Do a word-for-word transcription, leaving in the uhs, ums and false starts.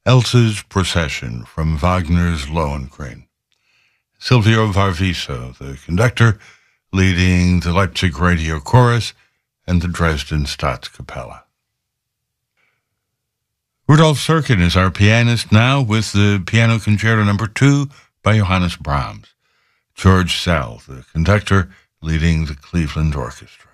Elsa's Procession from Wagner's Lohengrin. Silvio Varviso, the conductor, leading the Leipzig Radio Chorus and the Dresden Staatskapelle. Rudolf Serkin is our pianist now with the Piano Concerto number two by Johannes Brahms. George Szell, the conductor, leading the Cleveland Orchestra.